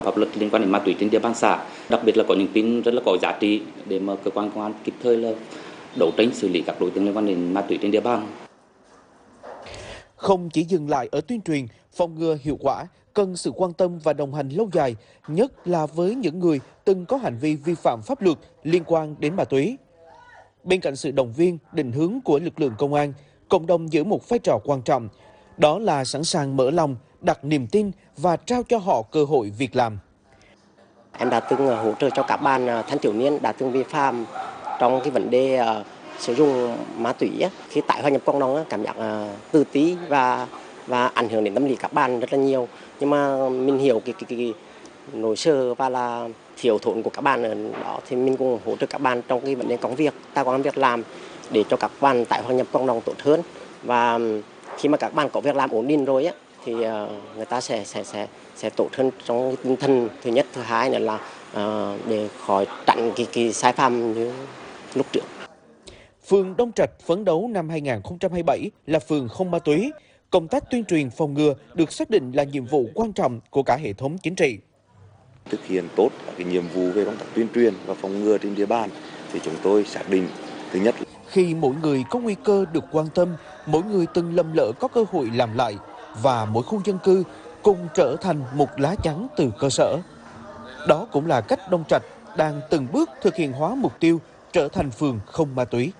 Pháp luật liên quan đến ma túy trên địa bàn xã, đặc biệt là có những tin rất là có giá trị để mà cơ quan công an kịp thời là đấu tranh xử lý các đối tượng liên quan đến ma túy trên địa bàn. Không chỉ dừng lại ở tuyên truyền, phòng ngừa hiệu quả, cần sự quan tâm và đồng hành lâu dài, nhất là với những người từng có hành vi vi phạm pháp luật liên quan đến ma túy. Bên cạnh sự động viên, định hướng của lực lượng công an, cộng đồng giữ một vai trò quan trọng, đó là sẵn sàng mở lòng, đặt niềm tin và trao cho họ cơ hội việc làm. Em đã từng hỗ trợ cho các bạn thanh thiếu niên đã từng vi phạm trong cái vấn đề sử dụng ma túy. Khi tái hòa nhập cộng đồng cảm giác tự ti và ảnh hưởng đến tâm lý các bạn rất là nhiều. Nhưng mà mình hiểu cái nỗi sợ và là thiếu thốn của các bạn ở đó, thì mình cũng hỗ trợ các bạn trong cái vấn đề công việc, tạo công ăn việc làm để cho các bạn tái hòa nhập cộng đồng tốt hơn. Và khi mà các bạn có việc làm ổn định rồi thì người ta sẽ tốt hơn trong tinh thần. Thứ nhất, thứ hai nữa là để khỏi tránh cái sai phạm như lúc trước. Phường Đông Trạch phấn đấu năm 2027 là phường không ma túy. Công tác tuyên truyền phòng ngừa được xác định là nhiệm vụ quan trọng của cả hệ thống chính trị. Thực hiện tốt các nhiệm vụ về công tác tuyên truyền và phòng ngừa trên địa bàn thì chúng tôi xác định thứ nhất, khi mỗi người có nguy cơ được quan tâm, mỗi người từng lầm lỡ có cơ hội làm lại và mỗi khu dân cư cùng trở thành một lá chắn từ cơ sở. Đó cũng là cách Đông Trạch đang từng bước thực hiện hóa mục tiêu trở thành phường không ma túy.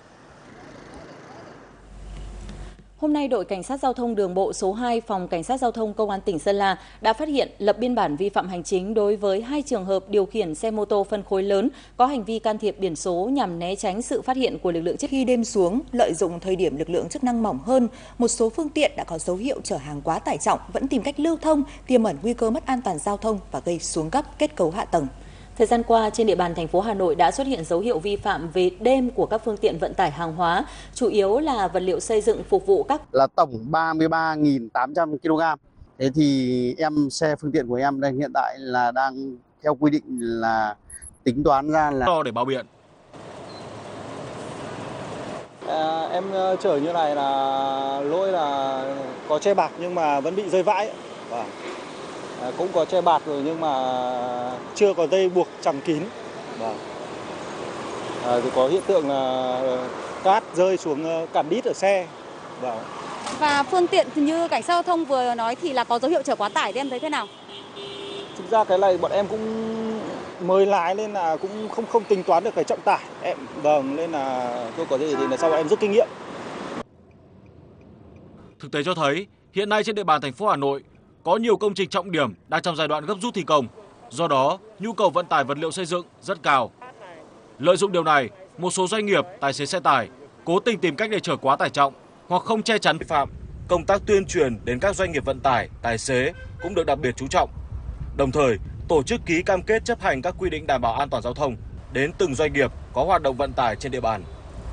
Hôm nay, đội Cảnh sát Giao thông Đường bộ số 2 Phòng Cảnh sát Giao thông Công an tỉnh Sơn La đã phát hiện lập biên bản vi phạm hành chính đối với 2 trường hợp điều khiển xe mô tô phân khối lớn có hành vi can thiệp biển số nhằm né tránh sự phát hiện của lực lượng chức năng. Khi đêm xuống, lợi dụng thời điểm lực lượng chức năng mỏng hơn, một số phương tiện đã có dấu hiệu chở hàng quá tải trọng vẫn tìm cách lưu thông, tiềm ẩn nguy cơ mất an toàn giao thông và gây xuống cấp kết cấu hạ tầng. Thời gian qua, trên địa bàn thành phố Hà Nội đã xuất hiện dấu hiệu vi phạm về đêm của các phương tiện vận tải hàng hóa, chủ yếu là vật liệu xây dựng phục vụ các là tổng 33.800 kg. Thế thì xe phương tiện của em đang hiện tại là đang theo quy định là tính toán ra là để bao biện. Em chở như này là lỗi là có che bạc nhưng mà vẫn bị rơi vãi. Cũng có che bạc rồi nhưng mà chưa có dây buộc chằng kín. Thì có hiện tượng là cát rơi xuống cản đít ở xe. Và phương tiện như cảnh sát giao thông vừa nói thì là có dấu hiệu chở quá tải, thì em thấy thế nào? Thực ra cái này bọn em cũng mới lái nên là cũng không tính toán được cái trọng tải. Nên là tôi có gì thì là sau em rút kinh nghiệm. Thực tế cho thấy, hiện nay trên địa bàn thành phố Hà Nội có nhiều công trình trọng điểm đang trong giai đoạn gấp rút thi công. Do đó, nhu cầu vận tải vật liệu xây dựng rất cao. Lợi dụng điều này, một số doanh nghiệp, tài xế xe tải cố tình tìm cách để chở quá tải trọng hoặc không che chắn vi phạm. Công tác tuyên truyền đến các doanh nghiệp vận tải, tài xế cũng được đặc biệt chú trọng. Đồng thời, tổ chức ký cam kết chấp hành các quy định đảm bảo an toàn giao thông đến từng doanh nghiệp có hoạt động vận tải trên địa bàn.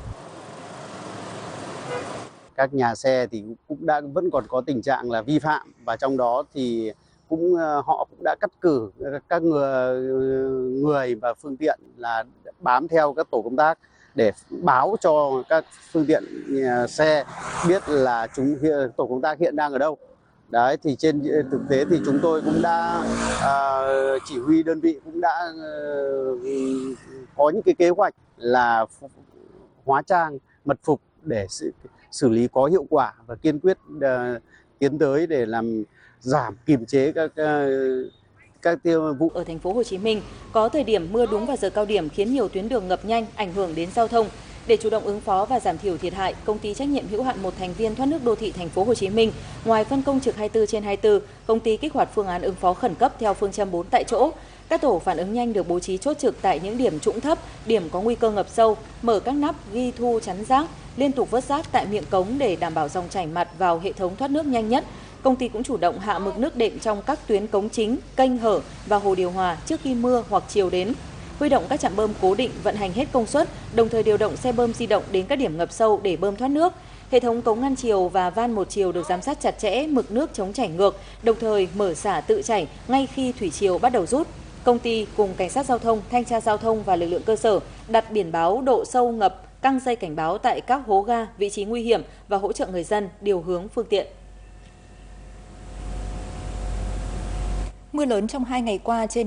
Các nhà xe thì vẫn còn có tình trạng là vi phạm, và trong đó thì họ cũng đã cắt cử các người và phương tiện là bám theo các tổ công tác để báo cho các phương tiện xe biết là tổ công tác hiện đang ở đâu. Đấy, thì trên thực tế thì chúng tôi cũng đã chỉ huy đơn vị cũng đã có những cái kế hoạch là hóa trang mật phục để xử lý có hiệu quả và kiên quyết tiến tới để làm giảm kiềm chế các vụ. Ở thành phố Hồ Chí Minh có thời điểm mưa đúng vào giờ cao điểm khiến nhiều tuyến đường ngập nhanh, ảnh hưởng đến giao thông. Để chủ động ứng phó và giảm thiểu thiệt hại, công ty trách nhiệm hữu hạn một thành viên thoát nước đô thị thành phố Hồ Chí Minh ngoài phân công trực 24/24, công ty kích hoạt phương án ứng phó khẩn cấp theo phương châm 4 tại chỗ. Các tổ phản ứng nhanh được bố trí chốt trực tại những điểm trũng thấp, điểm có nguy cơ ngập sâu, mở các nắp ghi thu chắn rác, liên tục vớt rác tại miệng cống để đảm bảo dòng chảy mặt vào hệ thống thoát nước nhanh nhất. Công ty cũng chủ động hạ mực nước đệm trong các tuyến cống chính, kênh hở và hồ điều hòa trước khi mưa hoặc chiều đến. Huy động các trạm bơm cố định vận hành hết công suất, đồng thời điều động xe bơm di động đến các điểm ngập sâu để bơm thoát nước. Hệ thống cống ngăn chiều và van một chiều được giám sát chặt chẽ, mực nước chống chảy ngược, đồng thời mở xả tự chảy ngay khi thủy chiều bắt đầu rút. Công ty cùng cảnh sát giao thông, thanh tra giao thông và lực lượng cơ sở đặt biển báo độ sâu ngập, căng dây cảnh báo tại các hố ga, vị trí nguy hiểm và hỗ trợ người dân điều hướng phương tiện. Mưa lớn trong 2 ngày qua trên